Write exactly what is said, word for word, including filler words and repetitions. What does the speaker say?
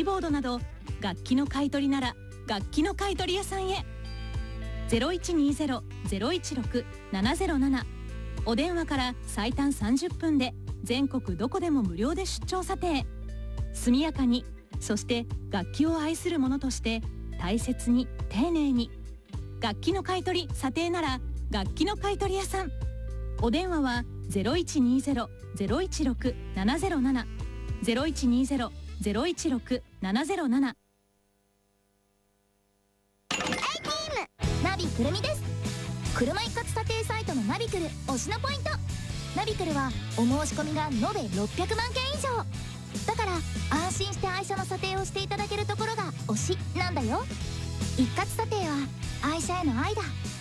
ボードなど楽器の買い取りなら楽器の買い取り屋さんへ。 ゼロいちにゼロ ゼロいちろく ななゼロなな お電話から最短さんじゅっぷんで全国どこでも無料で出張査定。速やかに、そして楽器を愛する者として大切に丁寧に。楽器の買い取り査定なら楽器の買い取り屋さん。お電話は ゼロいちにゼロ ゼロいちろく ななゼロなな ゼロいちにゼロ ゼロいちろく ななゼロなな。 ナビくるみです。車一括査定サイトのナビクル推しのポイント。ナビクルはお申し込みが延べろっぴゃくまんけん以上だから、安心して愛車の査定をしていただけるところが推しなんだよ。一括査定は愛車への愛だ。